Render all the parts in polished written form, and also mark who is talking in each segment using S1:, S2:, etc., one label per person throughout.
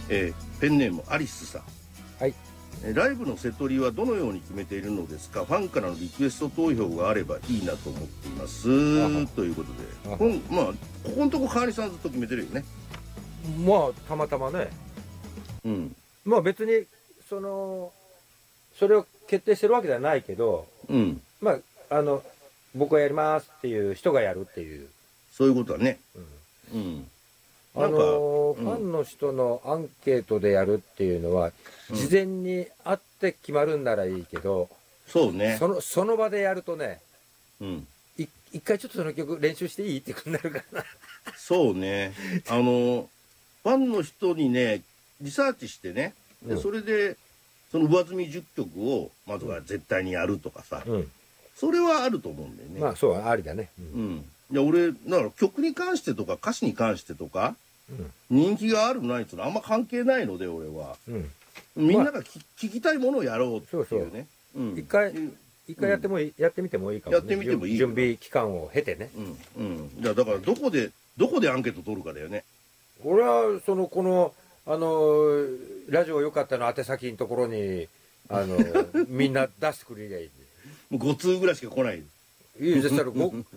S1: ペンネームアリスさん。
S2: はい。
S1: ライブの瀬取りはどのように決めているのですか。ファンからのリクエスト投票があればいいなと思っていますということで、まあここのとこ川西さんずっと決めてるよね。
S2: まあたまたまね。
S1: うん。
S2: まあ別にそれを決定してるわけではないけど、
S1: うん。
S2: まあ僕がやりますっていう人がやるっていう。
S1: そういうことだね。
S2: うん。
S1: うん
S2: ファンの人のアンケートでやるっていうのは、事前に会って決まるんならいいけど、
S1: そうね。
S2: その場でやるとね、一回ちょっとその曲練習していいってことになるからな。
S1: そうね。ファンの人にね、リサーチしてね、でそれで、その上積み10曲を、まずは絶対にやるとかさ、それはあると思うんだよね。
S2: まあそう、ありだね。
S1: いや、俺、だから曲に関してとか歌詞に関してとか、人気があるないっていうのはあんま関係ないので、俺は。みんなが聞きたいものをやろうっていうね。
S2: 一回やってみてもいいかもね。
S1: やってみてもいい。
S2: 準備期間を経てね。
S1: だからどこでアンケート取るかだよね。
S2: 俺は、この、ラジオよかったの宛先のところに、みんな出してくれりゃいい。
S1: もう5通ぐらいしか来ない。
S2: いい、そしたら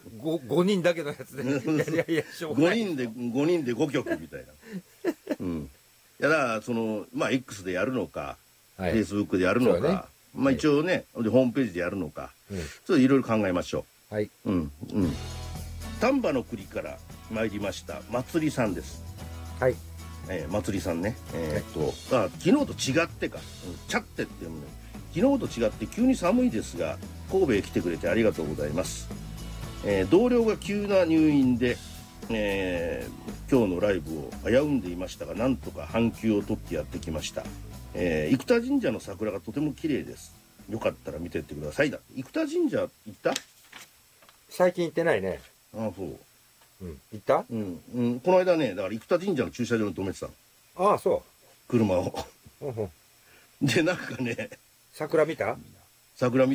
S2: 5人だけのやつで。5
S1: 人で5曲みたいな。いや、だからまあ X でやるのか、Facebook でやるのか、まあ一応ね、ホームページでやるのか、ちょっといろいろ考えましょ
S2: う。はい。
S1: 丹波の国から参りましたまつりさんです。
S2: はい。
S1: まつりさんね。昨日と違ってか、チャッテって読むね。昨日と違って急に寒いですが、神戸へ来てくれてありがとうございます。同僚が急な入院で、今日のライブを危うんでいましたが、なんとか半休を取ってやってきました。生田神社の桜がとても綺麗です。よかったら見てってくださいだ。生田神社行った？
S2: 最近行ってないね。
S1: ああ、そう。
S2: 行った？
S1: この間ね、だから生田神社の駐車場に止めてたの。
S2: ああ、そう。
S1: 車を。で、なんかね。
S2: 桜見た？
S1: 桜見